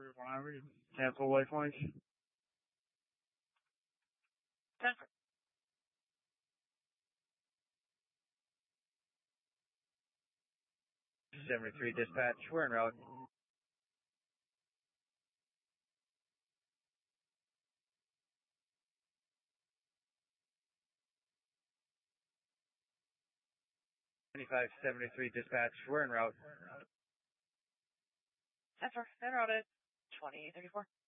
Cancel waypoints. 10. 73 dispatch, we're en route. Twenty-five 73 dispatch, we're en route. Center, en route at 2034.